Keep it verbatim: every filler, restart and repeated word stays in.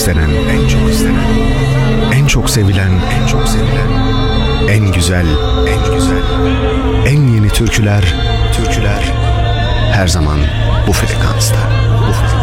istenen, en çok istenen, en çok sevilen, en çok sevilen, en güzel, en güzel, en yeni türküler, türküler her zaman bu frekansta, bu frekansta.